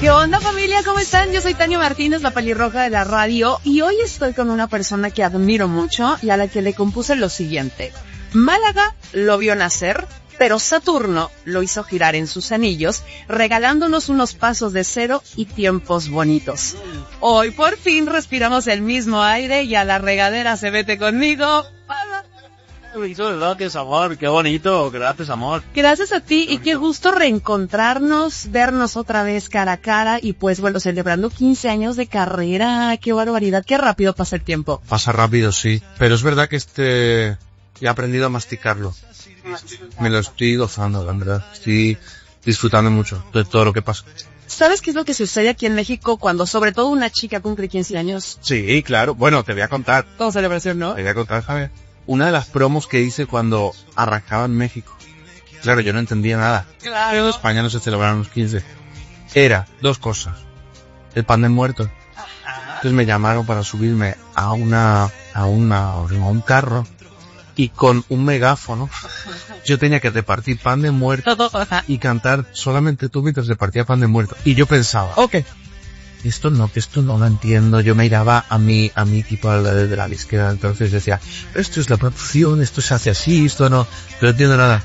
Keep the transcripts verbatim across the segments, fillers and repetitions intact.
¿Qué onda, familia? ¿Cómo están? Yo soy Tania Martínez, la pelirroja de la radio, y hoy estoy con una persona que admiro mucho y a la que le compuse lo siguiente. Málaga lo vio nacer, pero Saturno lo hizo girar en sus anillos, regalándonos unos pasos de cero y tiempos bonitos. Hoy por fin respiramos el mismo aire y a la regadera se vete conmigo. ¿Verdad? Que es amor, qué bonito, gracias amor. Gracias a ti y qué gusto reencontrarnos, vernos otra vez cara a cara y pues bueno, celebrando quince años de carrera, qué barbaridad, qué rápido pasa el tiempo. Pasa rápido, sí, pero es verdad que este, he aprendido a masticarlo. Me lo estoy gozando, la verdad, estoy disfrutando mucho de todo lo que pasa. ¿Sabes qué es lo que sucede aquí en México cuando sobre todo una chica cumple quince años? Sí, claro, bueno, te voy a contar. Todo celebración, ¿no? Te voy a contar, Javier. Una de las promos que hice cuando arrancaba en México. Claro, yo no entendía nada. Claro. En España no se celebraron los quince. Era dos cosas. El pan de muerto. Entonces me llamaron para subirme a una, a una, a un carro y con un megáfono yo tenía que repartir pan de muerto y cantar solamente tú mientras repartía pan de muerto. Y yo pensaba, ok, esto no, que esto no lo entiendo. Yo me miraba a mi, a mi equipo de la izquierda, entonces decía, esto es la producción, esto se hace así, esto no, no entiendo nada.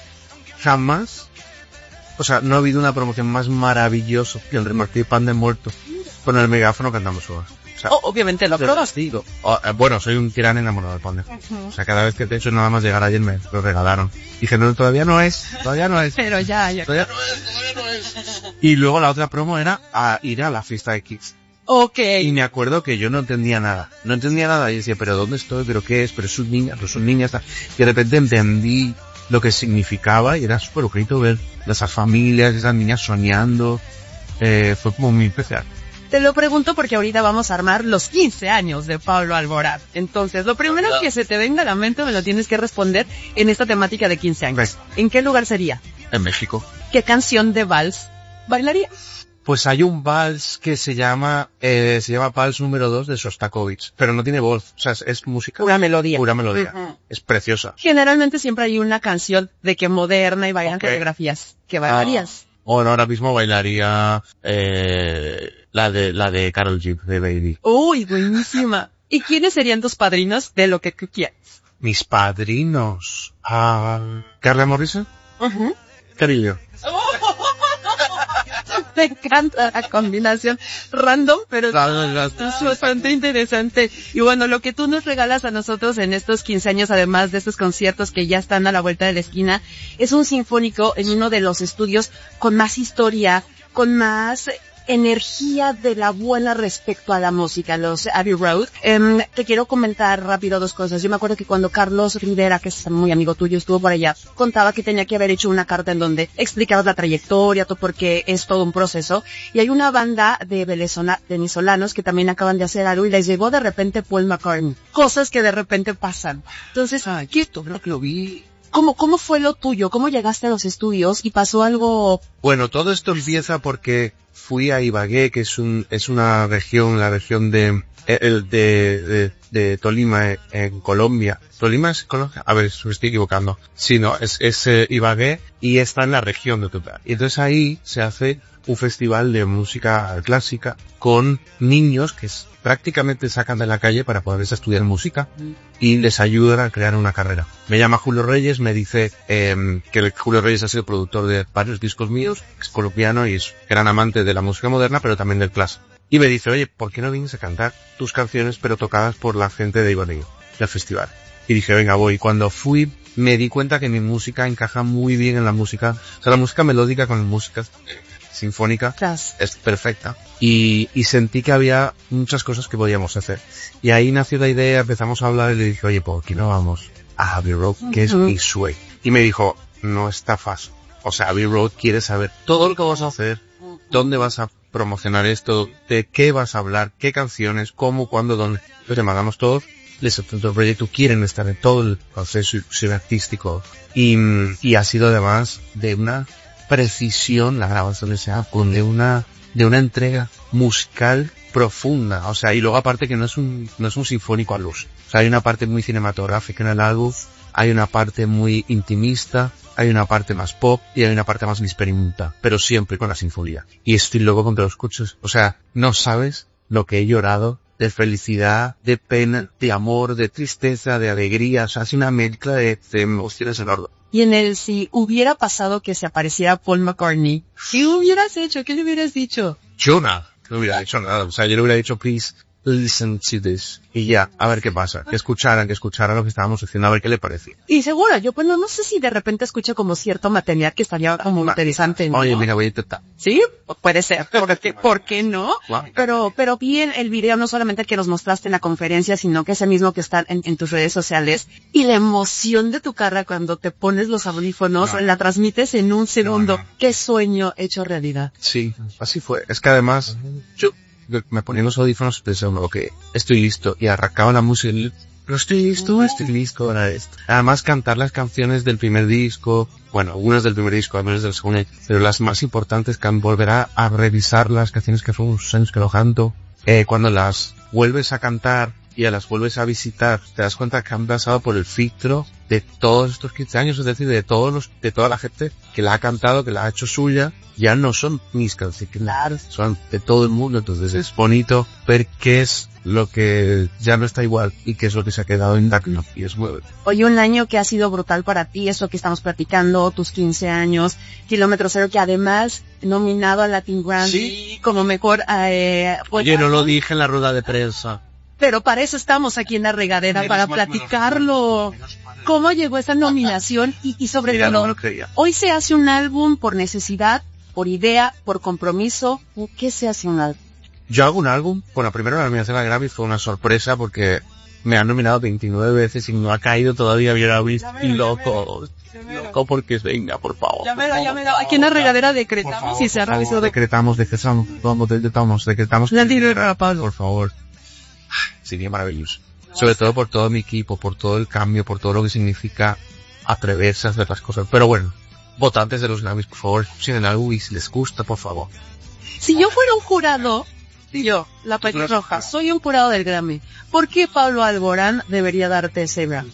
Jamás, o sea, no ha habido una promoción más maravillosa que el repartir pan de muerto con el megáfono cantando solas. O sea, oh, obviamente lo pruebas. Digo, oh, eh, bueno, soy un gran enamorado del pan de muerto. Uh-huh. O sea, cada vez que te he hecho nada más llegar ayer me lo regalaron. Dije, no, todavía no es, todavía no es. Pero ya, ya. Todavía no es, todavía no es. Y luego la otra promo era a ir a la fiesta de Kids. Ok. Y me acuerdo que yo no entendía nada. No entendía nada. Y decía, ¿pero dónde estoy? ¿Pero qué es? ¿Pero son niñas? ¿No son niñas? Y de repente entendí lo que significaba y era súper bonito ver esas familias, esas niñas soñando. Eh, fue como muy especial. Te lo pregunto porque ahorita vamos a armar los quince años de Pablo Alborán. Entonces, lo primero que se te venga a la mente me lo tienes que responder en esta temática de quince años. ¿En qué lugar sería? En México. ¿Qué canción de vals bailaría? Pues hay un vals que se llama, eh, se llama Vals número dos de Shostakovich, pero no tiene voz, o sea, es, es música. Pura melodía. Pura melodía. Uh-huh. Es preciosa. Generalmente siempre hay una canción de que moderna y bailan okay. Coreografías. ¿Qué bailarías? Ah. Bueno, ahora mismo bailaría, eh, la de, la de Karol G, de Baby. Uy, buenísima. ¿Y quiénes serían tus padrinos de lo que tú quieras? Mis padrinos. Ah, Carla Morrison. Uh-huh. Carillo. Me encanta la combinación random, pero es bastante interesante. Y bueno, lo que tú nos regalas a nosotros en estos quince años, además de estos conciertos que ya están a la vuelta de la esquina, es un sinfónico en uno de los estudios con más historia, con más energía de la buena respecto a la música, los Abbey Road. Um, te quiero comentar rápido dos cosas. Yo me acuerdo que cuando Carlos Rivera, que es muy amigo tuyo, estuvo por allá, contaba que tenía que haber hecho una carta en donde explicabas la trayectoria, todo porque es todo un proceso. Y hay una banda de venezolanos que también acaban de hacer algo y les llegó de repente Paul McCartney. Cosas que de repente pasan. Entonces, ay, ¿qué esto? Creo que lo vi. ¿Cómo, ¿Cómo fue lo tuyo? ¿Cómo llegaste a los estudios y pasó algo? Bueno, todo esto empieza porque fui a Ibagué, que es un, es una región, la región de, el de, de, de Tolima, en Colombia. ¿Tolima es Colombia? A ver, me estoy equivocando. Sí, no, es, es eh, Ibagué y está en la región de Tolima. Y entonces ahí se hace un festival de música clásica con niños que es, prácticamente sacan de la calle para poderles estudiar música y les ayudan a crear una carrera. Me llama Julio Reyes, me dice eh, que el Julio Reyes ha sido productor de varios discos míos, es colombiano y es gran amante de la música moderna, pero también del clásico. Y me dice, oye, ¿por qué no vienes a cantar tus canciones pero tocadas por la gente de Ibagué, del festival? Y dije, venga, voy. Cuando fui, me di cuenta que mi música encaja muy bien en la música, o sea, la música melódica con la música sinfónica Tras. es perfecta y, y sentí que había muchas cosas que podíamos hacer y ahí nació la idea, empezamos a hablar y le dije, oye, ¿por qué no vamos a Abbey Road, que es mi sueño? Y me dijo, no está fácil, o sea, Abbey Road quiere saber todo lo que vas a hacer, dónde vas a promocionar esto, de qué vas a hablar, qué canciones, cómo, cuándo, dónde. Entonces mandamos todos, les apunto el proyecto, quieren estar en todo el proceso artístico y, y ha sido además de una precisión la grabación de ese álbum, de una, de una entrega musical profunda, o sea, y luego aparte que no es un, no es un sinfónico al uso, o sea, hay una parte muy cinematográfica en el álbum, hay una parte muy intimista, hay una parte más pop y hay una parte más experimental, pero siempre con la sinfonía. Y estoy loco con que lo escuches. O sea, no sabes lo que he llorado de felicidad, de pena, de amor, de tristeza, de alegría. O sea, es una mezcla de, de emociones enormes. Y en el si hubiera pasado que se apareciera Paul McCartney, ¿qué hubieras hecho? ¿Qué le hubieras dicho? Yo nada, no hubiera hecho nada. O sea, yo le hubiera dicho, please, listen to this. Y ya, a ver qué pasa. Que escucharan, que escucharan lo que estábamos haciendo, a ver qué le parecía. Y seguro, yo bueno, no sé si de repente escucho como cierto material que estaría como Ma, interesante, ¿no? Oye, mira, voy a intentar. ¿Sí? Puede ser. ¿Por qué, ¿por qué no? Wow. Pero, pero bien el video, no solamente el que nos mostraste en la conferencia, sino que ese mismo que está en, en tus redes sociales. Y la emoción de tu cara cuando te pones los audífonos, no. la transmites en un segundo. No, no. Qué sueño hecho realidad. Sí, así fue. Es que además, yo me ponía los audífonos pensando, ok, estoy listo, y arrancaba la música, pero estoy listo, estoy listo para esto. Además, cantar las canciones del primer disco, bueno, algunas del primer disco, algunas del segundo, pero las más importantes, que volver a, a revisar las canciones que fueron unos años que lo canto, eh, cuando las vuelves a cantar y a las vuelves a visitar, te das cuenta que han pasado por el filtro de todos estos quince años, es decir, de todos los, de toda la gente que la ha cantado, que la ha hecho suya. Ya no son mis canciones, son de todo el mundo, entonces es bonito ver qué es lo que ya no está igual y qué es lo que se ha quedado intacto, y es muy... Hoy un año que ha sido brutal para ti, eso que estamos platicando, tus quince años, Kilómetro Cero, que además nominado al Latin Grammy sí. como mejor... Eh, Oye, no lo dije en la rueda de prensa. Pero para eso estamos aquí en la regadera, para platicarlo. ¿Cómo llegó esa nominación? Y, y sobre Mira, todo, no lo creía. Hoy se hace un álbum por necesidad, por idea, por compromiso. ¿Qué se hace un álbum? Yo hago un álbum, bueno, primero la nominación a Grammy fue una sorpresa porque me han nominado veintinueve veces y no ha caído todavía Grammy. Y loco, loco porque venga, por favor. Ya me da, ya me da. Aquí en la regadera decretamos y se ha revisado. Decretamos, decretamos, vamos, decretamos, decretamos. La dinero, Pablo. Por favor. Sería maravilloso. Sobre todo por todo mi equipo, por todo el cambio, por todo lo que significa atreverse a hacer las cosas. Pero bueno, votantes de los Grammys, por favor, si en algo y si les gusta, por favor. Si yo fuera un jurado, yo, la pelirroja, soy un jurado del Grammy, ¿por qué Pablo Alborán debería darte ese Grammy?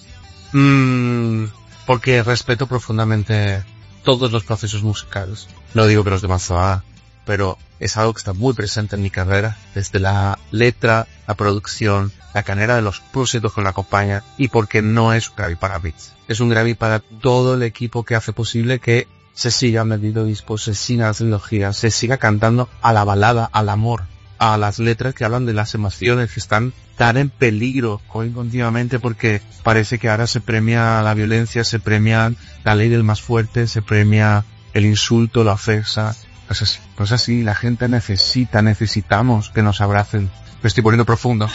Mm, porque respeto profundamente todos los procesos musicales. No digo que los demás lo hagan, pero es algo que está muy presente en mi carrera, desde la letra, la producción, la canera de los músicos que la acompañan, y porque no es un Grammy para Beats. Es un Grammy para todo el equipo que hace posible que se siga metiendo discos, se siga haciendo giras, se siga cantando a la balada, al amor, a las letras que hablan de las emociones que están tan en peligro hoy continuamente, porque parece que ahora se premia la violencia, se premia la ley del más fuerte, se premia el insulto, la ofensa. Pues así, pues así, la gente necesita, necesitamos que nos abracen. Me estoy poniendo profundo.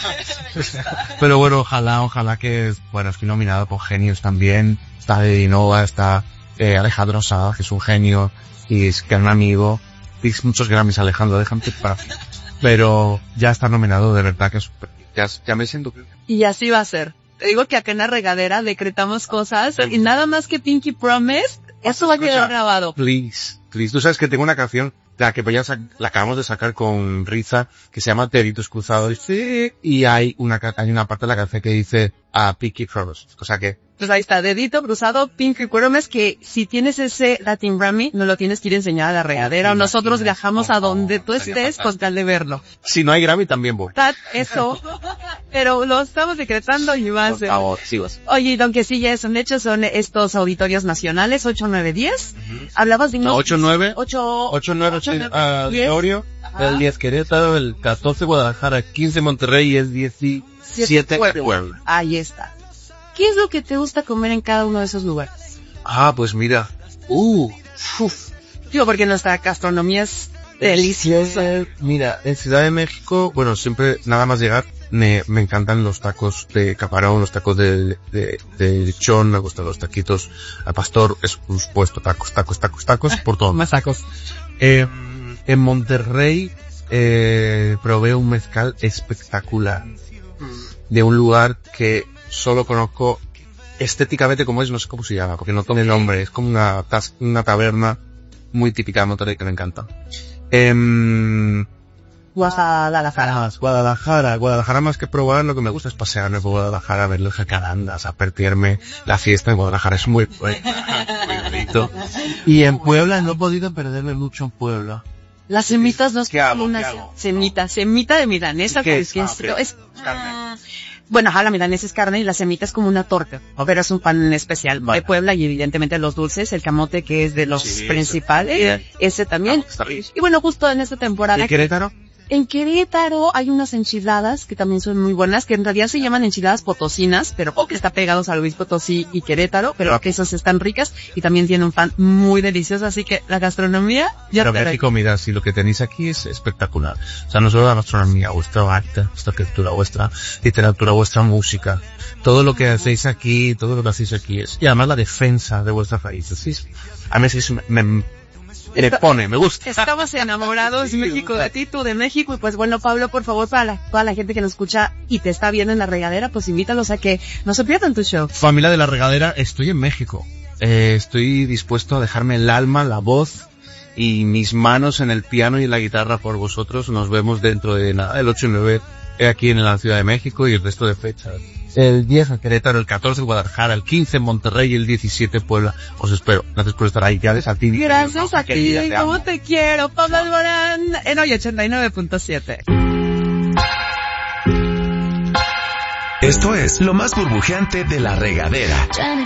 Pero bueno, ojalá, ojalá que, bueno, estoy nominado por genios también. Está de Dinova, está eh, Alejandro Sanz, que es un genio, y es que es un amigo. Y muchos Grammys, Alejandro, déjame para. Pero ya está nominado, de verdad que es, ya, ya me siento. Y así va a ser. Te digo que acá en la regadera decretamos cosas, y nada más que Pinky Promise, eso va a quedar grabado. Please. Tú sabes que tengo una canción, la que ya la acabamos de sacar con Riza, que se llama Deditos Cruzados, sí, y hay una, hay una parte de la canción que dice a uh, Pinky Promise, o sea que... Pues ahí está, Dedito Cruzado, Pinky Promise, que si tienes ese Latin Grammy, no lo tienes que ir a enseñar a la regadera, o nosotros viajamos a donde tú estés con tal de verlo. Si no hay Grammy, también voy. Eso, pero lo estamos decretando y va a ser. Por favor, sí vas. Oye, aunque sí ya es un hecho, son estos auditorios nacionales, ocho, nueve, diez. Uh-huh. Hablabas de unos... ocho, nueve. ocho, ocho, nueve, auditorio. El diez Querétaro, el catorce Guadalajara, quince Monterrey y el diecisiete Puebla. Ahí está. ¿Qué es lo que te gusta comer en cada uno de esos lugares? Ah, pues mira. Uh, uf. Digo, porque nuestra gastronomía es deliciosa. Mira, en Ciudad de México, bueno, siempre, nada más llegar, me, me encantan los tacos de camarón, los tacos de, de, de lechón, me gustan los taquitos al pastor, es un puesto, tacos, tacos, tacos, tacos, por todo. Más tacos. Eh, en Monterrey, eh, probé un mezcal espectacular. De un lugar que solo conozco estéticamente como es, no sé cómo se llama, porque no tiene nombre, es como una, una taberna muy típica de Monterrey que me encanta. Eh, Guadalajara. Guadalajara, Guadalajara más que probar, lo que me gusta es pasearme por Guadalajara, ver los jacarandas, apertirme. La fiesta en Guadalajara es muy, muy, muy bonito. Y en Puebla no he podido perderme mucho en Puebla. Las semitas no es como una semita, semita de milanesa. ¿Qué Es, es? es, Ah, es, carne. bueno, ajá, la milanesa es carne y la semita es como una torta, pero es un pan especial Vale. de Puebla y evidentemente los dulces, el camote que es de los Sí, principales, ese. ese también. Ah, está bien. Y bueno, justo en esta temporada. ¿Y Querétaro? En Querétaro hay unas enchiladas que también son muy buenas, que en realidad se llaman enchiladas potosinas, pero que está pegados a Luis Potosí y Querétaro, pero Ah. que esas están ricas y también tiene un pan muy delicioso, así que la gastronomía ya Pero te México, mira, si lo que tenéis aquí es espectacular. O sea, no solo la gastronomía, vuestra arte, vuestra cultura, vuestra literatura, vuestra música. Todo lo que hacéis aquí, todo lo que hacéis aquí es... Y además la defensa de vuestras raíces. ¿Sí? A mí sí me, me, me pone, me gusta. Estamos enamorados, México de ti, tú de México, y pues bueno, Pablo, por favor, para la, toda la gente que nos escucha y te está viendo en la regadera, pues invítalos a que no se pierdan tu show. Familia de la Regadera, estoy en México. Eh, estoy dispuesto a dejarme el alma, la voz y mis manos en el piano y en la guitarra por vosotros. Nos vemos dentro de nada, el ocho y nueve aquí en la Ciudad de México y el resto de fechas. El diez en Querétaro, el catorce en Guadalajara, el quince en Monterrey y el diecisiete en Puebla. Os espero. Gracias por estar ahí. Gracias a ti. Gracias a ti, Querida, te cómo amo. te quiero, Pablo Alborán, en hoy ochenta y nueve punto siete. Esto es lo más burbujeante de la regadera.